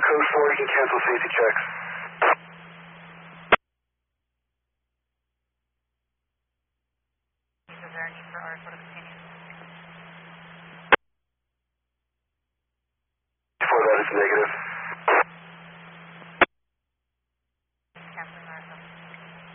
code 4, you can cancel safety checks. Is there a need for our sort of opinion? Before that is negative.